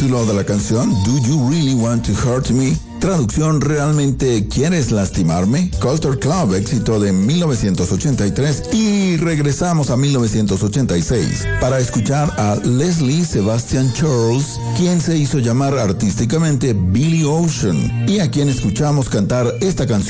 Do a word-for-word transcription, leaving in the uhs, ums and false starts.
título de la canción, Do You Really Want to Hurt Me? Traducción, ¿realmente quieres lastimarme? Culture Club, éxito de mil novecientos ochenta y tres, y regresamos a mil novecientos ochenta y seis para escuchar a Leslie Sebastian Charles, quien se hizo llamar artísticamente Billy Ocean, y a quien escuchamos cantar esta canción